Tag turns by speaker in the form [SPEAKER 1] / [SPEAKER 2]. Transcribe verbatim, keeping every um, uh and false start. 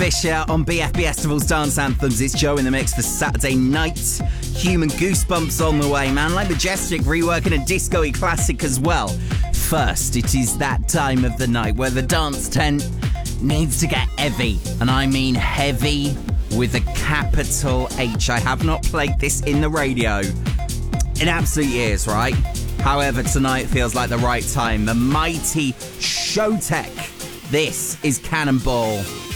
[SPEAKER 1] Fisher on B F B Festival's Dance Anthems. It's Joe in the mix for Saturday night. Human Goosebumps on the way, man. Like Majestic reworking a disco-y classic as well. First, it is that time of the night where the dance tent needs to get heavy. And I mean heavy with a capital H. I have not played this in the radio in absolute years, right? However, tonight feels like the right time. The mighty Showtek. This is Cannonball.